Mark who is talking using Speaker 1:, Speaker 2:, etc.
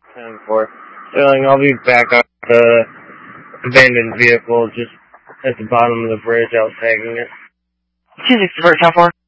Speaker 1: 10-4. Sterling, I'll be back on the abandoned vehicle just at the bottom of the bridge. I was tagging it.
Speaker 2: 264, 10-4.